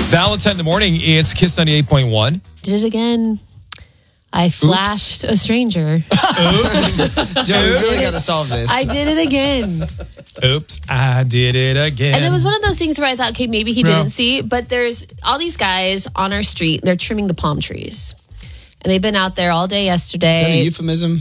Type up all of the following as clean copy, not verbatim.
Valentine in the morning, it's Kiss 98.1. Did it again. I flashed a stranger. Joe, we really got to solve this. I did it again. Oops, I did it again. And it was one of those things where I thought, okay, maybe he didn't see. But there's all these guys on our street. They're trimming the palm trees. And they've been out there all day yesterday. Is that a euphemism?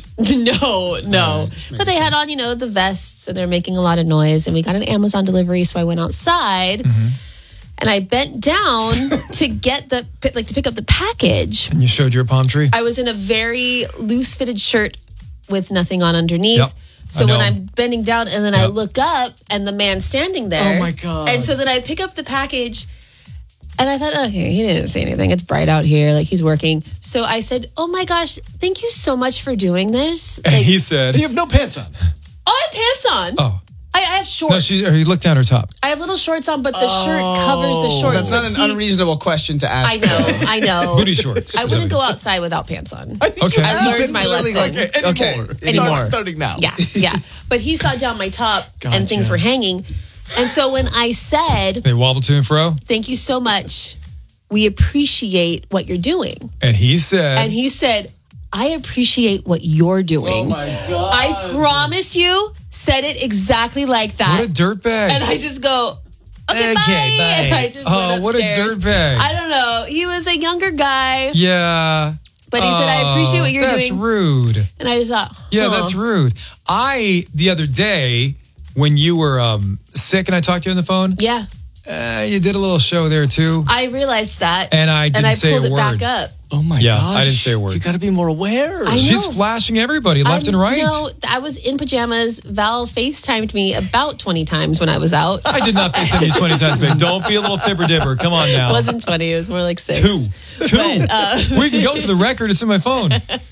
No. But they had on, the vests, and they're making a lot of noise. And we got an Amazon delivery, so I went outside. Mm-hmm. And I bent down to get to pick up the package. And you showed your palm tree? I was in a very loose-fitted shirt with nothing on underneath. Yep. So when I'm bending down and then I look up and the man's standing there. Oh, my God. And so then I pick up the package and I thought, okay, he didn't say anything. It's bright out here. Like, he's working. So I said, oh, my gosh, thank you so much for doing this. And he said... You have no pants on. Oh, I have pants on. Oh. I have shorts. No, he looked down her top. I have little shorts on, but the shirt covers the shorts. That's not an unreasonable question to ask. I know. Booty shorts. I wouldn't go outside without pants on. Okay. I learned my lesson. Anymore. Starting now. Yeah. But he saw down my top and things were hanging. And so when I said, They wobbled to and fro. thank you so much, we appreciate what you're doing. And he said... I appreciate what you're doing. Oh, my God. I promise you, said it exactly like that. What a dirtbag. And I just go, okay, bye. And I just went what a upstairs. dirtbag. I don't know. He was a younger guy. Yeah. But he said, I appreciate what you're doing. That's rude. And I just thought, Yeah, that's rude. The other day, when you were sick and I talked to you on the phone, Yeah. you did a little show there too. I realized that. And I didn't say a pulled it word. back up. Oh, my Yeah, gosh. I didn't say a word. You got to be more aware. I know. She's flashing everybody left and right. No, I was in pajamas. Val FaceTimed me about 20 times when I was out. I did not FaceTime you 20 times, babe. Don't be a little fibber dibber. Come on now. It wasn't 20. It was more like 6. 2. But, We can go to the record. It's in my phone.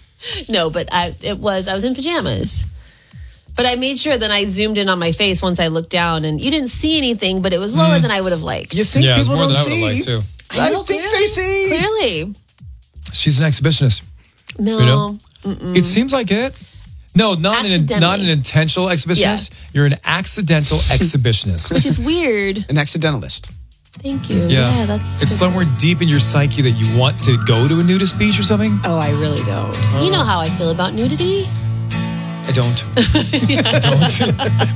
No, but I was in pajamas. But I made sure that I zoomed in on my face once I looked down, and you didn't see anything, but it was lower than I would have liked. You think Yeah, it's people more don't than I would see? have liked too. I know, think they see. Clearly. She's an exhibitionist. No. You know? It seems like it. No, not an Accidentally. intentional exhibitionist. Yeah. You're an accidental exhibitionist. Which is weird. An accidentalist. Thank you. Yeah, that's... It's somewhere deep in your psyche that you want to go to a nudist beach or something. Oh, I really don't. You know how I feel about nudity? I don't. I don't.